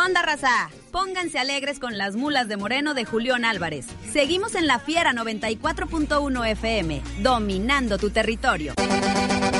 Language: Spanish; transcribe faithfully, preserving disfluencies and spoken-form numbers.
onda, raza? Pónganse alegres con Las Mulas de Moreno de Julián Álvarez. Seguimos en La Fiera noventa y cuatro punto uno F M, dominando tu territorio.